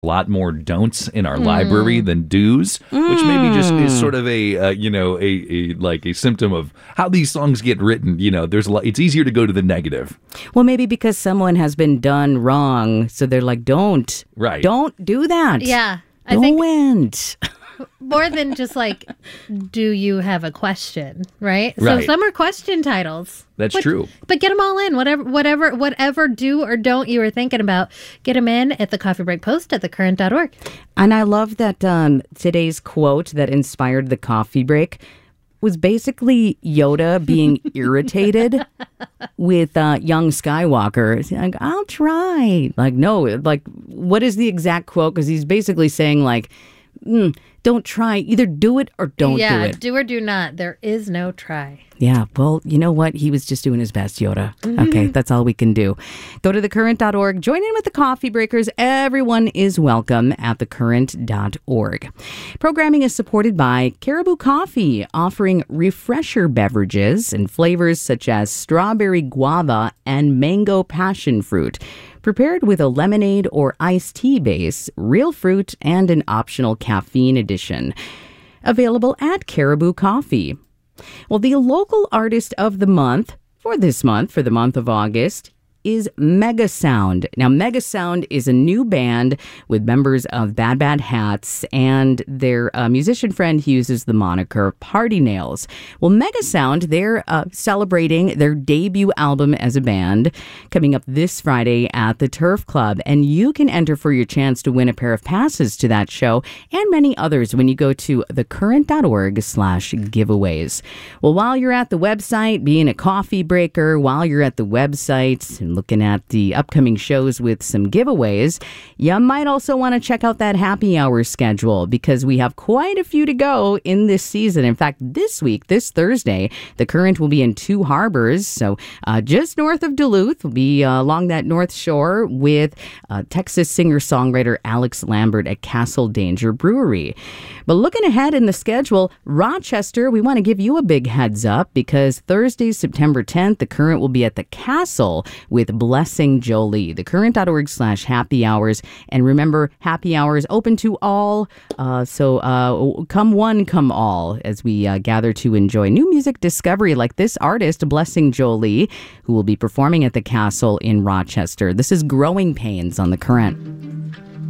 a lot more don'ts in our library than do's, which maybe just is sort of a symptom of how these songs get written. There's a lot. It's easier to go to the negative. Well, maybe because someone has been done wrong, so they're like, don't do that. Yeah. I think more than just like, do you have a question, right? Right. So some are question titles. That's true. But get them all in. Whatever do or don't you were thinking about, get them in at the Coffee Break Post at thecurrent.org. And I love that today's quote that inspired the coffee break was basically Yoda being irritated with young Skywalker. He's like, I'll try. Like, no, like, what is the exact quote? Because he's basically saying, like, don't try. Either do it or don't do it. Yeah, do or do not. There is no try. Yeah, well, you know what? He was just doing his best, Yoda. Okay, that's all we can do. Go to thecurrent.org. Join in with the coffee breakers. Everyone is welcome at thecurrent.org. Programming is supported by Caribou Coffee, offering refresher beverages and flavors such as strawberry guava and mango passion fruit. Prepared with a lemonade or iced tea base, real fruit, and an optional caffeine addition. Available at Caribou Coffee. Well, the local artist of the month, for the month of August, is Mega Sound. Now, Mega Sound is a new band with members of Bad Bad Hats, and their musician friend uses the moniker Party Nails. Well, Mega Sound, they're celebrating their debut album as a band coming up this Friday at the Turf Club, and you can enter for your chance to win a pair of passes to that show and many others when you go to thecurrent.org/giveaways. Well, while you're at the website, being a coffee breaker, while you're at the website and looking at the upcoming shows with some giveaways, you might also want to check out that happy hour schedule because we have quite a few to go in this season. In fact, this week, this Thursday, the Current will be in Two Harbors, so just north of Duluth. We'll be along that North Shore with Texas singer-songwriter Alex Lambert at Castle Danger Brewery. But looking ahead in the schedule, Rochester, we want to give you a big heads up because Thursday, September 10th, the Current will be at the Castle with Blessing Jolie. Thecurrent.org/happy hours. And remember, happy hours open to all. So come one, come all as we gather to enjoy new music discovery like this artist, Blessing Jolie, who will be performing at the Castle in Rochester. This is Growing Pains on The Current.